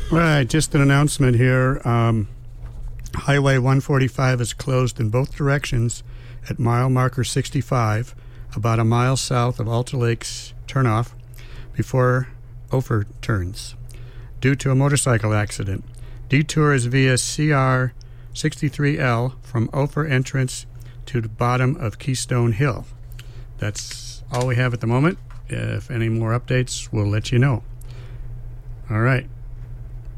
All right, just an announcement here. Highway 145 is closed in both directions at mile marker 65, about a mile south of Alta Lakes turnoff before Ophir turns, due to a motorcycle accident. Detour is via CR 63L from Ophir entrance to the bottom of Keystone Hill. That's all we have at the moment. If any more updates, we'll let you know. All right.